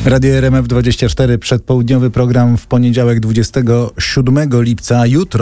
Radio RMF24, przedpołudniowy program w poniedziałek 27 lipca.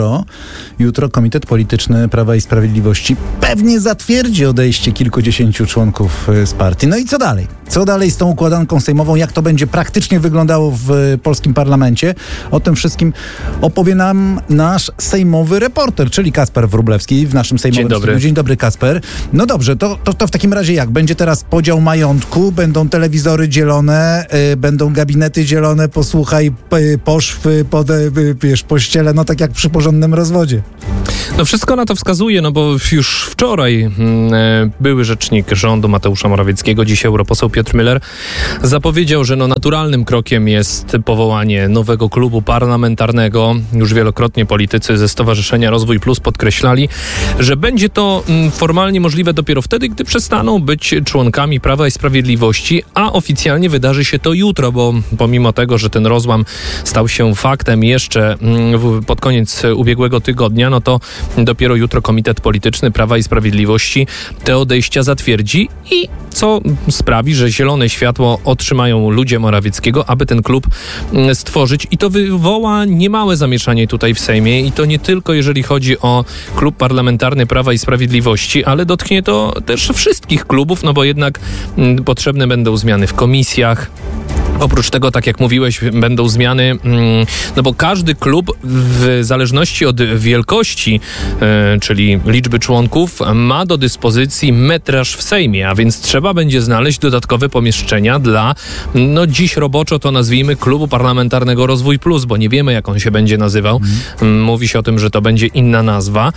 Jutro Komitet Polityczny Prawa i Sprawiedliwości pewnie zatwierdzi odejście kilkudziesięciu członków z partii. No i co dalej? Co dalej z tą układanką sejmową? Jak to będzie praktycznie wyglądało w polskim parlamencie? O tym wszystkim opowie nam nasz sejmowy reporter, czyli Kacper Wróblewski w naszym sejmowym studiu. Dzień dobry, Kacper. No dobrze, to w takim razie jak? Będzie teraz podział majątku, będą telewizory dzielone, będą gabinety dzielone, posłuchaj, poszwy, pościele, no tak jak przy porządnym rozwodzie. No wszystko na to wskazuje, no bo już wczoraj były rzecznik rządu Mateusza Morawieckiego, dziś europoseł Piotr Müller zapowiedział, że naturalnym krokiem jest powołanie nowego klubu parlamentarnego. Już wielokrotnie politycy ze Stowarzyszenia Rozwój Plus podkreślali, że będzie to formalnie możliwe dopiero wtedy, gdy przestaną być członkami Prawa i Sprawiedliwości, a oficjalnie wydarzy się to jutro, bo pomimo tego, że ten rozłam stał się faktem jeszcze pod koniec ubiegłego tygodnia, no to dopiero jutro Komitet Polityczny Prawa i Sprawiedliwości te odejścia zatwierdzi i co sprawi, że zielone światło otrzymają ludzie Morawieckiego, aby ten klub stworzyć. I to wywoła niemałe zamieszanie tutaj w Sejmie i to nie tylko jeżeli chodzi o klub parlamentarny Prawa i Sprawiedliwości, ale dotknie to też wszystkich klubów, no bo jednak potrzebne będą zmiany w komisjach. Oprócz tego, tak jak mówiłeś, będą zmiany, no bo każdy klub w zależności od wielkości, czyli liczby członków, ma do dyspozycji metraż w Sejmie, a więc trzeba będzie znaleźć dodatkowe pomieszczenia dla, no dziś roboczo to nazwijmy Klubu Parlamentarnego Rozwój Plus, bo nie wiemy, jak on się będzie nazywał. Mówi się o tym, że to będzie inna nazwa.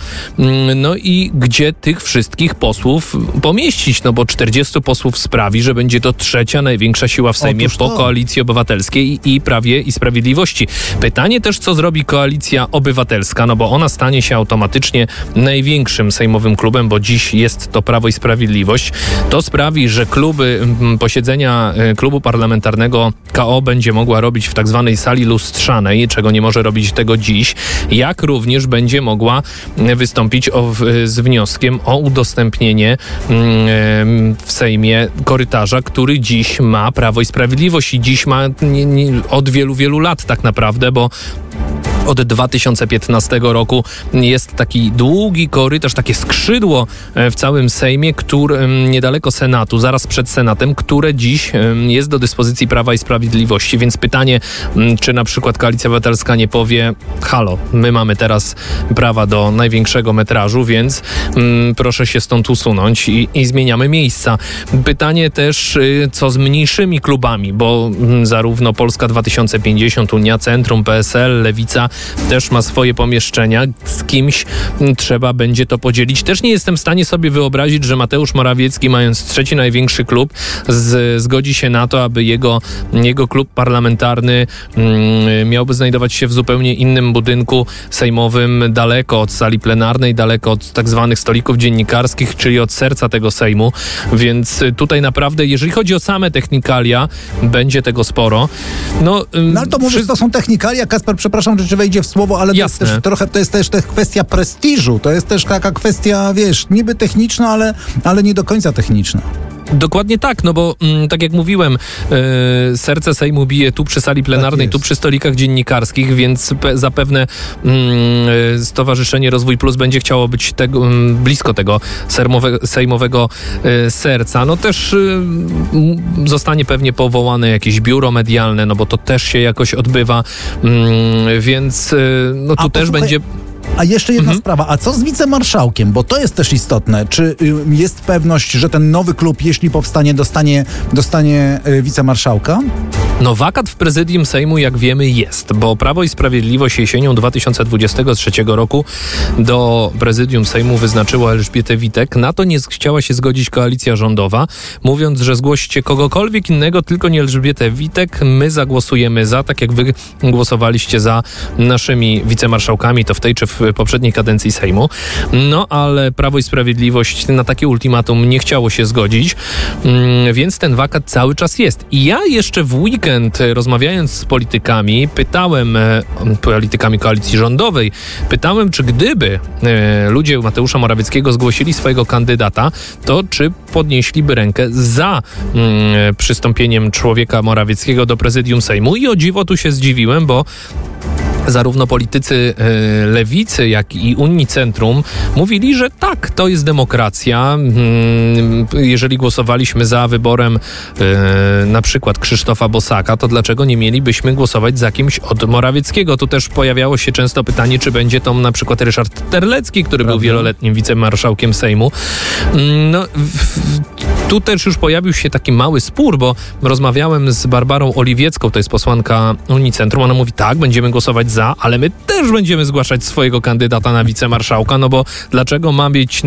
No i gdzie tych wszystkich posłów pomieścić? No bo 40 posłów sprawi, że będzie to trzecia największa siła w Sejmie po Koalicji Obywatelskiej i Prawie i Sprawiedliwości. Pytanie też, co zrobi Koalicja Obywatelska, no bo ona stanie się automatycznie największym sejmowym klubem, bo dziś jest to Prawo i Sprawiedliwość. To sprawi, że posiedzenia klubu parlamentarnego KO będzie mogła robić w tak zwanej sali lustrzanej, czego nie może robić tego dziś, jak również będzie mogła wystąpić z wnioskiem o udostępnienie w Sejmie korytarza, który dziś ma Prawo i Sprawiedliwość i dziś ma od wielu, wielu lat tak naprawdę, bo od 2015 roku jest taki długi korytarz, takie skrzydło w całym Sejmie, niedaleko Senatu, zaraz przed Senatem, które dziś jest do dyspozycji Prawa i Sprawiedliwości. Więc pytanie, czy na przykład Koalicja Obywatelska nie powie: halo, my mamy teraz prawa do największego metrażu, więc proszę się stąd usunąć i zmieniamy miejsca. Pytanie też, co z mniejszymi klubami, bo zarówno Polska 2050, Unia Centrum, PSL, Lewica też ma swoje pomieszczenia. Z kimś trzeba będzie to podzielić. Też nie jestem w stanie sobie wyobrazić, że Mateusz Morawiecki, mając trzeci największy klub, zgodzi się na to, aby jego klub parlamentarny miałby znajdować się w zupełnie innym budynku sejmowym, daleko od sali plenarnej, daleko od tak zwanych stolików dziennikarskich, czyli od serca tego Sejmu. Więc tutaj naprawdę, jeżeli chodzi o same technikalia, będzie tego sporo. No ale to mówisz, to są technikalia, Kacper, przepraszam, że wejdzie w słowo, ale to jest też kwestia prestiżu, to jest też taka kwestia, wiesz, niby techniczna, ale nie do końca techniczna. Dokładnie tak, no bo tak jak mówiłem, serce Sejmu bije tu przy sali plenarnej, tu przy stolikach dziennikarskich, więc zapewne Stowarzyszenie Rozwój Plus będzie chciało być blisko tego sejmowego serca. No też zostanie pewnie powołane jakieś biuro medialne, no bo to też się jakoś odbywa, więc no tu też będzie... A jeszcze jedna sprawa, a co z wicemarszałkiem? Bo to jest też istotne. Czy jest pewność, że ten nowy klub, jeśli powstanie, dostanie wicemarszałka? No wakat w prezydium Sejmu, jak wiemy, jest, bo Prawo i Sprawiedliwość jesienią 2023 roku do prezydium Sejmu wyznaczyło Elżbietę Witek. Na to nie chciała się zgodzić koalicja rządowa, mówiąc, że zgłoście kogokolwiek innego, tylko nie Elżbietę Witek. My zagłosujemy za, tak jak wy głosowaliście za naszymi wicemarszałkami, to w tej czy w poprzedniej kadencji Sejmu. No ale Prawo i Sprawiedliwość na takie ultimatum nie chciało się zgodzić, więc ten wakat cały czas jest. I ja jeszcze w weekend weekend, rozmawiając z politykami, politykami koalicji rządowej, pytałem, czy gdyby ludzie Mateusza Morawieckiego zgłosili swojego kandydata, to czy podnieśliby rękę za przystąpieniem człowieka Morawieckiego do prezydium Sejmu. I o dziwo tu się zdziwiłem, bo zarówno politycy Lewicy, jak i Unii Centrum mówili, że tak, to jest demokracja. Jeżeli głosowaliśmy za wyborem na przykład Krzysztofa Bosaka, to dlaczego nie mielibyśmy głosować za kimś od Morawieckiego? Tu też pojawiało się często pytanie, czy będzie to na przykład Ryszard Terlecki, który był wieloletnim wicemarszałkiem Sejmu. No, tu też już pojawił się taki mały spór, bo rozmawiałem z Barbarą Oliwiecką, to jest posłanka Unii Centrum. Ona mówi, tak, będziemy głosować za, ale my też będziemy zgłaszać swojego kandydata na wicemarszałka, no bo dlaczego ma być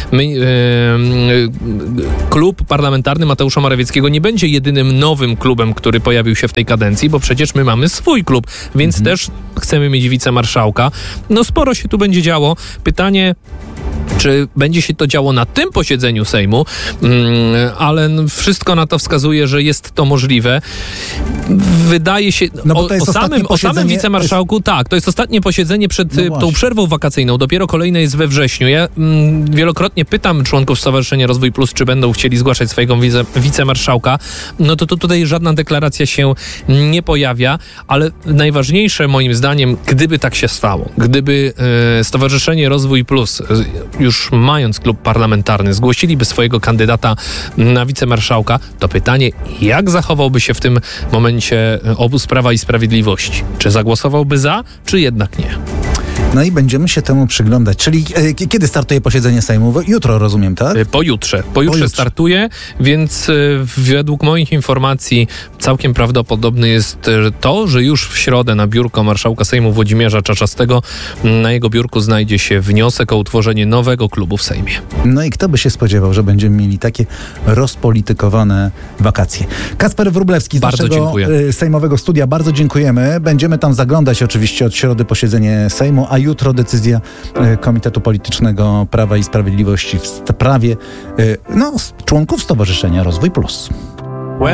klub parlamentarny Mateusza Morawieckiego nie będzie jedynym nowym klubem, który pojawił się w tej kadencji, bo przecież my mamy swój klub, więc też chcemy mieć wicemarszałka. No sporo się tu będzie działo. Pytanie, czy będzie się to działo na tym posiedzeniu Sejmu, ale wszystko na to wskazuje, że jest to możliwe. Wydaje się, o samym wicemarszałku, tak, to jest ostatnie posiedzenie przed tą przerwą wakacyjną, dopiero kolejne jest we wrześniu. Ja wielokrotnie pytam członków Stowarzyszenia Rozwój Plus, czy będą chcieli zgłaszać swojego wicemarszałka, no to tutaj żadna deklaracja się nie pojawia, ale najważniejsze moim zdaniem, gdyby tak się stało, gdyby Stowarzyszenie Rozwój Plus, już mając klub parlamentarny, zgłosiliby swojego kandydata na wicemarszałka, to pytanie, jak zachowałby się w tym momencie obóz Prawa i Sprawiedliwości? Czy zagłosowałby za, czy jednak nie? No i będziemy się temu przyglądać. Czyli kiedy startuje posiedzenie Sejmu? Jutro, rozumiem, tak? Pojutrze startuje, więc według moich informacji całkiem prawdopodobne jest to, że już w środę na biurko marszałka Sejmu Włodzimierza Czarzastego, na jego biurku znajdzie się wniosek o utworzenie nowego klubu w Sejmie. No i kto by się spodziewał, że będziemy mieli takie rozpolitykowane wakacje. Kacper Wróblewski z naszego sejmowego studia. Bardzo dziękujemy. Będziemy tam zaglądać oczywiście od środy posiedzenie Sejmu, a jutro decyzja Komitetu Politycznego Prawa i Sprawiedliwości w sprawie członków Stowarzyszenia Rozwój Plus.